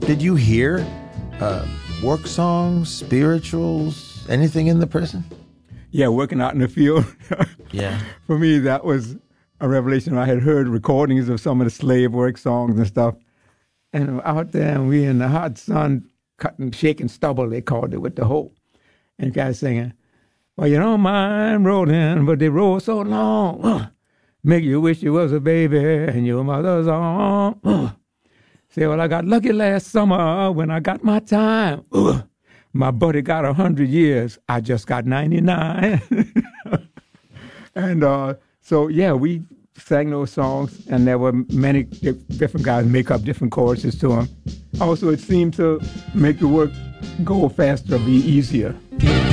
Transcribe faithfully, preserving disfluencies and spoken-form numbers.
Did you hear uh, work songs, spirituals, anything in the prison? Yeah, working out in the field. Yeah. For me, that was a revelation. I had heard recordings of some of the slave work songs and stuff. And out there, and we in the hot sun, cutting, shaking stubble, they called it, with the hoe. And the guy singing, well, you don't mind rolling, but they roll so long. Uh, make you wish you was a baby in your mother's arm. Uh, say, well, I got lucky last summer when I got my time. Uh, my buddy got one hundred years. I just got ninety-nine. And uh, so, yeah, we sang those songs, and there were many different guys make up different choruses to them. Also, it seemed to make the work go faster, be easier.